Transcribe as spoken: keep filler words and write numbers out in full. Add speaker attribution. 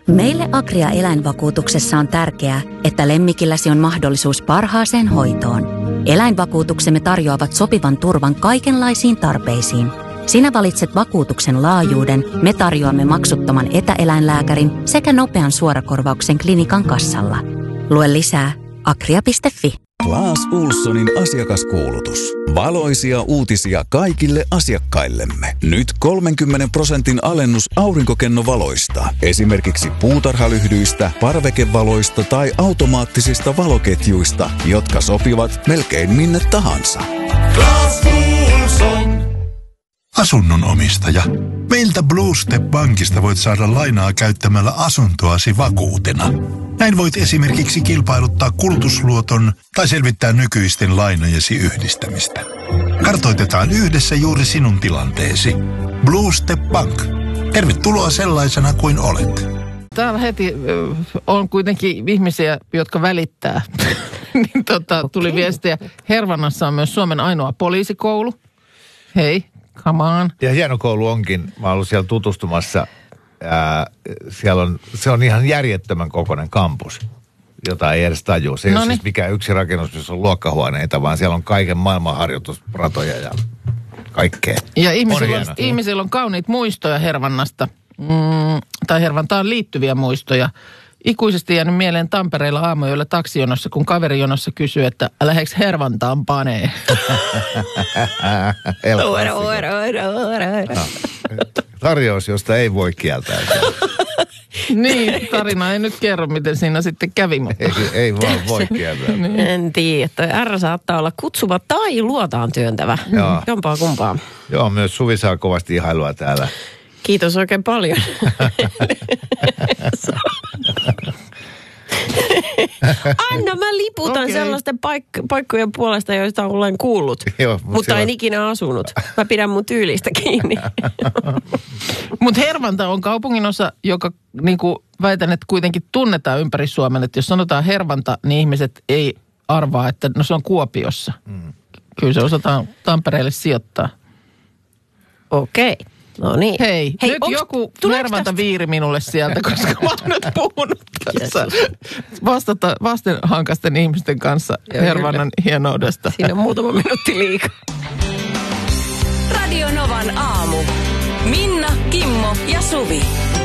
Speaker 1: Meille Agria eläinvakuutuksessa on tärkeää, että lemmikilläsi on mahdollisuus parhaaseen hoitoon. Eläinvakuutuksemme tarjoavat sopivan turvan kaikenlaisiin tarpeisiin. Sinä valitset vakuutuksen laajuuden, me tarjoamme maksuttoman etäeläinlääkärin sekä nopean suorakorvauksen klinikan kassalla. Lue lisää agria piste fi.
Speaker 2: Clas Ohlsonin asiakaskuulutus. Valoisia uutisia kaikille asiakkaillemme. Nyt kolmenkymmenen prosentin alennus aurinkokennovaloista. Esimerkiksi puutarhalyhdyistä, parvekevaloista tai automaattisista valoketjuista, jotka sopivat melkein minne tahansa.
Speaker 3: Clas Ohlson.
Speaker 4: Asunnon omistaja. Meiltä Blue Step Bankista voit saada lainaa käyttämällä asuntoasi vakuutena. Näin voit esimerkiksi kilpailuttaa kulutusluoton tai selvittää nykyisten lainojesi yhdistämistä. Kartoitetaan yhdessä juuri sinun tilanteesi. Blue Step Bank. Tervetuloa sellaisena kuin olet.
Speaker 5: Täällä heti on kuitenkin ihmisiä, jotka välittää. niin tota, okay. Tuli viestiä. Hervannassa on myös Suomen ainoa poliisikoulu. Hei, come on.
Speaker 6: Ja hieno koulu onkin. Mä oon ollut siellä tutustumassa. Ää, siellä on, se on ihan järjettömän kokoinen kampus, jota ei edes tajua. Se ei Noniin. ole siis mikään yksi rakennus, missä on luokkahuoneita, vaan siellä on kaiken maailman harjoitusratoja ja kaikkea.
Speaker 5: Ja ihmisillä on, on, ihmisillä on kauniit muistoja Hervannasta, mm, tai Hervantaan liittyviä muistoja. Ikuisesti jäänyt mieleen Tampereella aamujoilla taksijonossa, kun kaverijonossa kysyy, että läheks Hervantaan panee?
Speaker 6: Tarjous, josta ei voi kieltää.
Speaker 5: Niin, tarina ei nyt kerro, miten siinä sitten kävi, mutta...
Speaker 6: Ei, ei vaan voi kieltää.
Speaker 7: niin. En tiedä, toi R saattaa olla kutsuva tai luotaan työntävä.
Speaker 6: Joo.
Speaker 7: Jompaa kumpaa.
Speaker 6: Joo, myös Suvi saa kovasti ihailua täällä.
Speaker 7: Kiitos oikein paljon. Anna, mä liputan okay. sellaisten paik- paikkojen puolesta, joista olen kuullut, Joo, mut mutta en on... ikinä asunut. Mä pidän mun tyylistä kiinni.
Speaker 5: Mutta Hervanta on kaupunginosa, joka niinku, väitän, että kuitenkin tunnetaan ympäri Suomen. Että jos sanotaan Hervanta, niin ihmiset ei arvaa, että no se on Kuopiossa. Mm. Kyllä se osataan Tampereelle sijoittaa.
Speaker 7: Okei. Okay. No niin.
Speaker 5: Hei, Hei nyt joku Hervanta-viiri minulle sieltä, koska mä oon nyt puhunut tässä vastata, vastenhankaisten ihmisten kanssa Joo, Hervannan kyllä. hienoudesta.
Speaker 7: Siinä on muutama minuutti liikaa.
Speaker 8: Radio Novan aamu. Minna, Kimmo ja Suvi.